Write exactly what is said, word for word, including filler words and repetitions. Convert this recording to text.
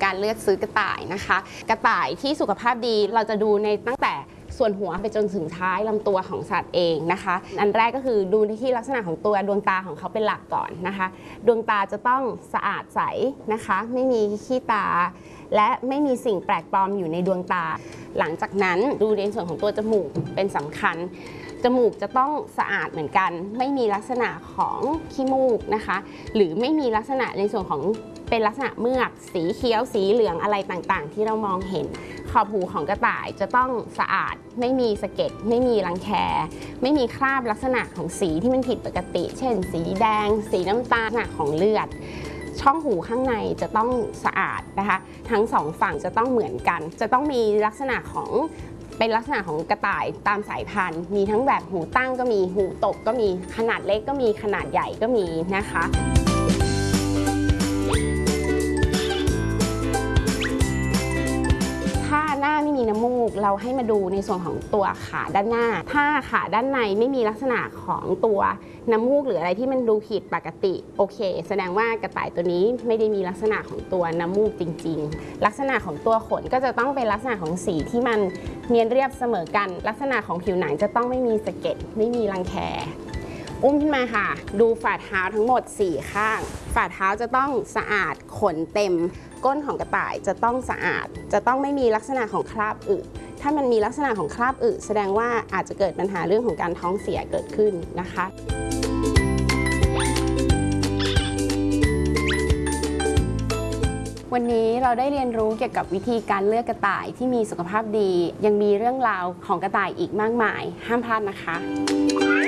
การเลือกซื้อกระต่ายนะคะกระต่ายที่สุขภาพดีเราจะดูในตั้งแต่ส่วนหัวไปจนถึงท้ายลำตัวของสัตว์เองนะคะอันแรกก็คือดูที่ลักษณะของตัวดวงตาของเขาเป็นหลักก่อนนะคะดวงตาจะต้องสะอาดใสนะคะไม่มีขี้ตาและไม่มีสิ่งแปลกปลอมอยู่ในดวงตาหลังจากนั้นดูในส่วนของตัวจมูกเป็นสำคัญจมูกจะต้องสะอาดเหมือนกันไม่มีลักษณะของขี้มูกนะคะหรือไม่มีลักษณะในส่วนของเป็นลักษณะเมือกสีเขียวสีเหลืองอะไรต่างๆที่เรามองเห็นขอบหูของกระต่ายจะต้องสะอาดไม่มีสะเก็ดไม่มีรังแคไม่มีคราบลักษณะของสีที่มันผิดปกติเช่นสีแดงสีน้ำตาลของเลือดช่องหูข้างในจะต้องสะอาดนะคะทั้งสองฝั่งจะต้องเหมือนกันจะต้องมีลักษณะของเป็นลักษณะของกระต่ายตามสายพันธุ์มีทั้งแบบหูตั้งก็มีหูตกก็มีขนาดเล็กก็มีขนาดใหญ่ก็มีนะคะถ้าหน้าไม่มีน้ำมูกเราให้มาดูในส่วนของตัวขาด้านหน้าถ้าขาด้านในไม่มีลักษณะของตัวน้ำมูกหรืออะไรที่มันดูผิดปกติโอเคแสดงว่ากระต่ายตัวนี้ไม่ได้มีลักษณะของตัวน้ำมูกจริงๆลักษณะของตัวขนก็จะต้องเป็นลักษณะของสีที่มันเนียนเรียบเสมอกันลักษณะของผิวหนังจะต้องไม่มีสะเก็ดไม่มีรังแคอุ้มขึ้นมาค่ะดูฝ่าเท้าทั้งหมดสี่ข้างฝ่าเท้าจะต้องสะอาดขนเต็มก้นของกระต่ายจะต้องสะอาดจะต้องไม่มีลักษณะของคราบอึถ้ามันมีลักษณะของคราบอึแสดงว่าอาจจะเกิดปัญหาเรื่องของการท้องเสียเกิดขึ้นนะคะวันนี้เราได้เรียนรู้เกี่ยวกับวิธีการเลือกกระต่ายที่มีสุขภาพดียังมีเรื่องราวของกระต่ายอีกมากมายห้ามพลาดนะคะ